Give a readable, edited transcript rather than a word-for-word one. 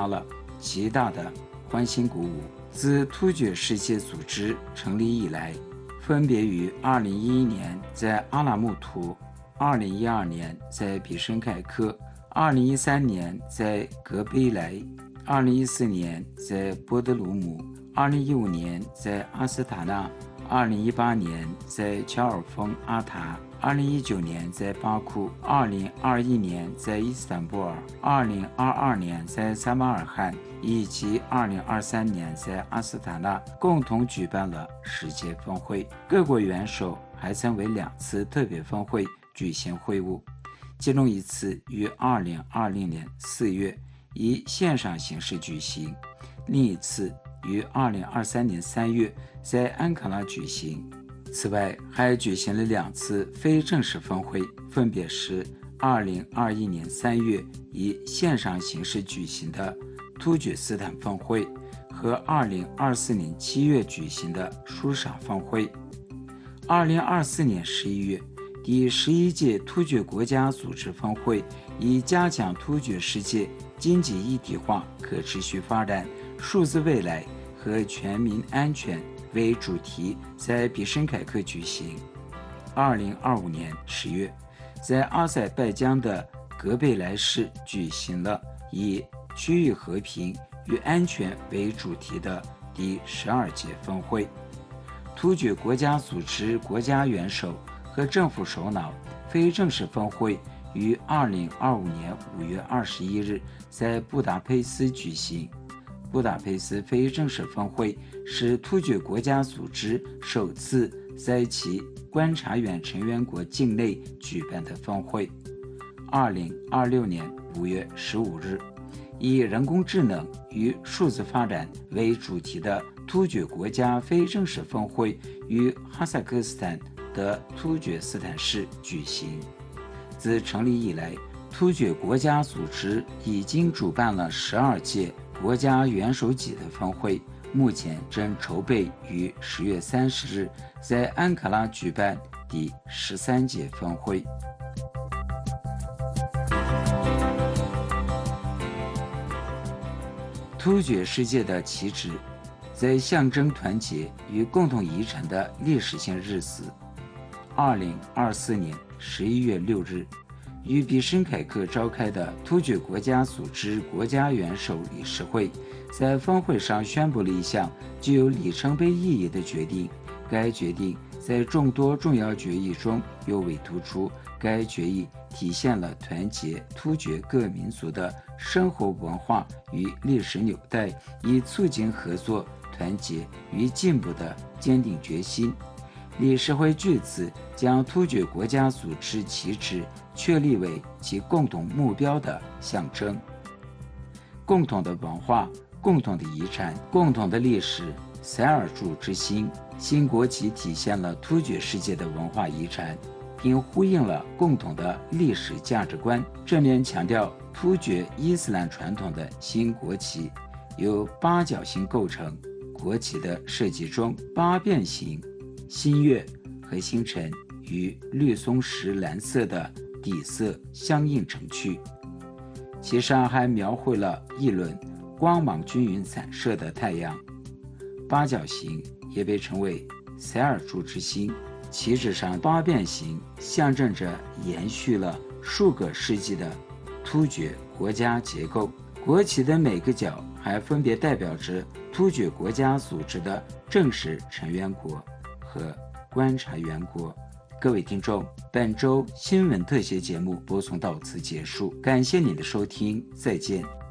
他了极大的欢欣鼓舞。自突厥世界组织成立以来，分别于2011年在阿拉木图、2012年在比什凯克、2013年在格贝莱、2014年在波德鲁姆、2015年在阿斯塔纳、2018年在乔尔峰阿塔、2019年在巴库、2021年在伊斯坦布尔、2022年在撒马尔罕以及2023年在阿斯塔纳共同举办了世界峰会。各国元首还曾为2次特别峰会举行会晤，其中一次于2020年4月以线上形式举行，另一次于2023年3月在安卡拉举行。此外，还举行了2次非正式峰会，分别是2021年3月以线上形式举行的突厥斯坦峰会和2024年7月举行的舒赏峰会。2024年11月，第11届突厥国家组织峰会以加强突厥世界经济一体化、可持续发展、数字未来和全民安全为主题，在比什凯克举行。2025年10月，在阿塞拜疆的格贝莱市举行了以区域和平与安全为主题的第12届峰会。突厥国家组织国家元首和政府首脑非正式峰会于2025年5月21日在布达佩斯举行。布达佩斯非正式峰会是突厥国家组织首次在其观察员成员国境内举办的峰会。2026年5月15日，以人工智能与数字发展为主题的突厥国家非正式峰会于哈萨克斯坦的突厥斯坦市举行。自成立以来，突厥国家组织已经主办了12届国家元首级的峰会，目前正筹备于10月30日在安卡拉举办第13届峰会。突厥世界的旗帜，在象征团结与共同遗产的历史性日子，2024年11月6日，于比什凯克召开的突厥国家组织国家元首理事会，在峰会上宣布了一项具有里程碑意义的决定。该决定在众多重要决议中尤为突出。该决议体现了团结突厥各民族的生活文化与历史纽带，以促进合作、团结与进步的坚定决心。理事会据此将突厥国家组织旗帜确立为其共同目标的象征。共同的文化、共同的遗产、共同的历史，塞尔柱之心。新国旗体现了突厥世界的文化遗产，并呼应了共同的历史价值观，正面强调突厥伊斯兰传统的新国旗由8角形构成。国旗的设计中，八边形、新月和星辰与绿松石蓝色的底色相映成趣，其上还描绘了一轮光芒均匀散射的太阳。八角形也被称为塞尔柱之星，旗帜上八边形象征着延续了数个世纪的突厥国家结构。国旗的每个角还分别代表着突厥国家组织的正式成员国和观察员国。各位听众，本周新闻特写节目播送到此结束，感谢您的收听，再见。